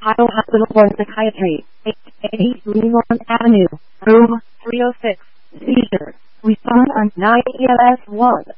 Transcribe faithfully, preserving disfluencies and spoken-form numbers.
Ohio Hospital for Psychiatry, eight Leland Avenue, room three oh six, seizure. Respond on nine E L S one.